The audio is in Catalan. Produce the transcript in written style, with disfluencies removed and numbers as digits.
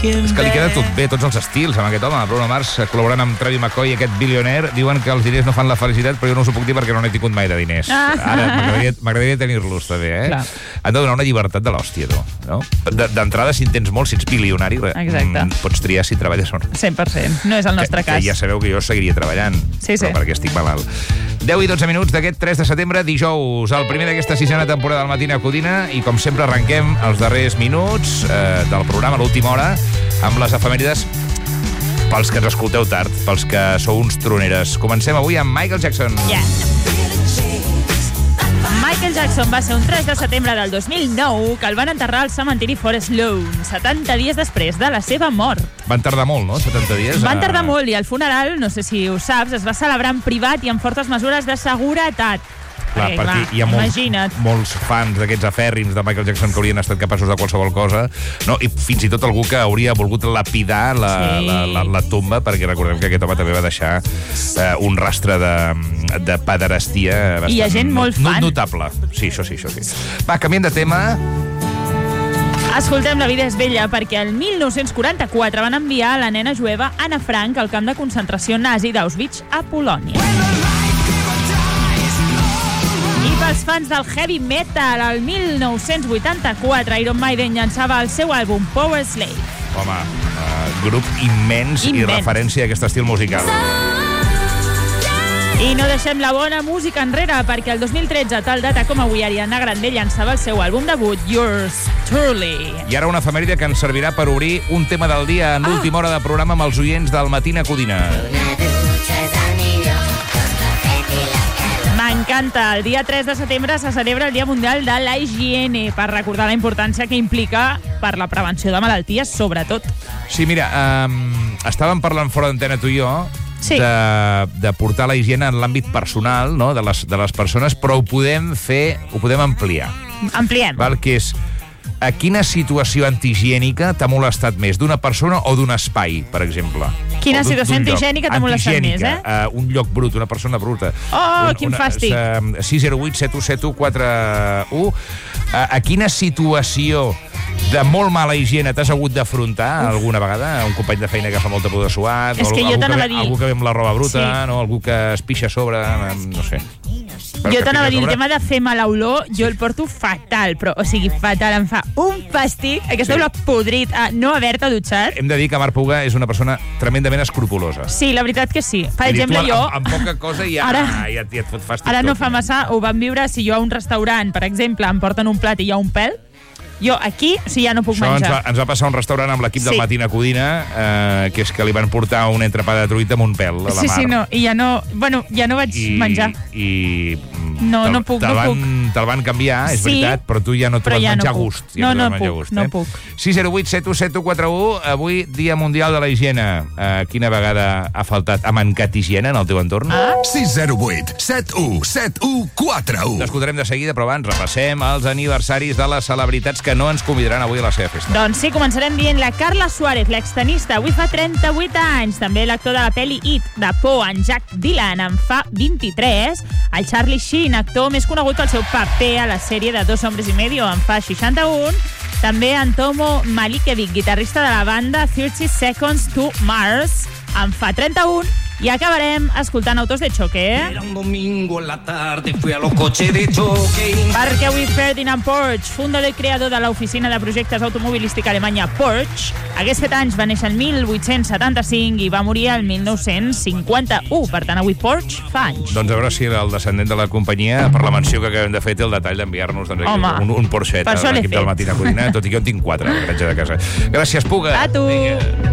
És que li queda tot bé, tots els estils, amb aquest home. Bruno Mars, col·laborant amb Travis McCoy, aquest bilioner, diuen que els diners no fan la felicitat, però jo no us ho puc dir perquè no n'he tingut mai de diners. Ara m'agradaria tenir-los, també, eh? Clar. Han de donar una llibertat de l'hòstia, tu, no? D'entrada, si en tens molt, si ets bilionari, pots triar si treballes o no. 100%. No és el nostre cas. Que ja sabeu que jo seguiria treballant, però perquè estic malalt. 10 i 12 minuts d'aquest 3 de setembre, dijous, el primer d'aquesta 6a temporada del Matina Codina, i com sempre arrenquem els darrers minuts del programa, l'última hora, amb les efemèrides pels que ens escolteu tard, pels que sou uns troneres. Comencem avui amb Michael Jackson. Michael Jackson va ser un 3 de setembre del 2009 que el van enterrar al cementiri Forest Lawn, 70 dies després de la seva mort. Van tardar molt, no? 70 dies? Van tardar molt, i el funeral, no sé si ho saps, es va celebrar en privat i amb fortes mesures de seguretat. Clar, perquè hi ha molts fans d'aquests afèrrims de Michael Jackson que haurien estat capaços de qualsevol cosa, no? I fins i tot algú que hauria volgut lapidar la tomba, perquè recordem que aquest home també va deixar un rastre de pederastia bastant, i hi ha gent molt fan. Notable. Sí, això sí. Va, canviem de tema. Escoltem, la vida és bella, perquè el 1944 van enviar la nena jueva Anna Frank al camp de concentració nazi d'Auschwitz a Polònia. I pels fans del heavy metal, el 1984 Iron Maiden llançava el seu àlbum Power Slave. Home, grup immens i referència a aquest estil musical. I no deixem la bona música enrere, perquè el 2013, tal data com avui, Ariana Grande llançava el seu àlbum debut, Yours Truly. I ara una efemèride que ens servirà per obrir un tema del dia en l'última hora de programa amb els oients del Matina Codina. M'encanta. El dia 3 de setembre se celebra el Dia Mundial de la Higiene, per recordar la importància que implica per la prevenció de malalties, sobretot. Sí, mira, estàvem parlant fora d'antena tu i jo de portar la higiene en l'àmbit personal, no?, de les persones, però ho podem ampliar. Ampliem. Val? Que és, a quina situació antihigiènica t'ha molestat més? D'una persona o d'un espai, per exemple? Quina situació antihigiènica t'ha molestat més, un lloc brut, una persona bruta. Quin fàstic. 608 7171 41. A quina situació de molt mala higiene t'has hagut d'afrontar alguna vegada? Un company de feina que fa molta pudor suat, algú que ve amb la roba bruta, no? Algú que es pixa a sobre, no sé. Jo t'anava a dir, el tema de fer mala olor, jo el porto fatal, però, o sigui, fatal, em fa un fàstic, aquesta olor podrit a no haver-te dutxat. Hem de dir que Marc Puga és una persona tremendament escrupulosa. Sí, la veritat que sí. Per exemple, jo... Amb poca cosa ja et fot fàstic. Ara no fa massa, ho vam viure, si jo a un restaurant, per exemple, em porten un plat i hi ha un pèl, jo aquí ja no puc menjar. Ens va passar un restaurant amb l'equip del Matina Codina, que és que li van portar un entrepà de truita amb un pèl a la mar. Sí, no, i ja no vaig menjar. No puc. Te'l van canviar, és veritat, però tu ja no t'ho vas menjar a gust. No puc. 608 7171, avui Dia Mundial de la Higiene. Quina vegada ha faltat, ha mancat higiene en el teu entorn? 608 7171 41. L'escoltarem de seguida, però abans repassem els aniversaris de les celebritats que no ens convidaran avui a la seva festa. Doncs sí, començarem dient la Carla Suárez, l'extenista, avui fa 38 anys. També l'actor de la pel·li It, de Por, en Jack Dylan, en fa 23. El Charlie Sheen, actor més conegut pel seu paper a la sèrie de Dos hombres y medio, en fa 61. També en Tomo Malikevic, guitarrista de la banda 30 Seconds to Mars, en fa 31. I acabarem escoltant Autos de Choque. Era un domingo en la tarde, fui a los coches de choque. Perquè avui Ferdinand Porsche, fundador i creador de l'oficina de projectes automobilística alemanya Porsche, hagués fet anys, va néixer el 1875 i va morir el 1951. Per tant, avui Porsche fa anys. Doncs a veure si el descendent de la companyia, per la menció que acabem de fer, té el detall d'enviar-nos un Porschet a l'equip del Matina Codina, tot i que jo en tinc 4 al garatge de casa. Gràcies, Puga. A tu. Vinga.